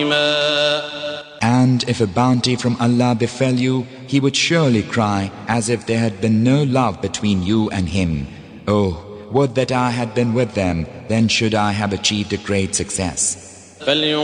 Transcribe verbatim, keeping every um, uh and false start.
And if a bounty from Allah befell you, he would surely cry as if there had been no love between you and him. Oh, would that I had been with them, then should I have achieved a great success.